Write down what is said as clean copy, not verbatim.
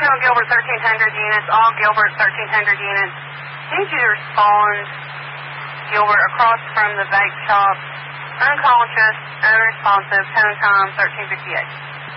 on Gilbert 1300 units, all Gilbert 1300 units. Need you to respond, Gilbert, across from the vape shop. Unconscious, unresponsive, tone time 1358.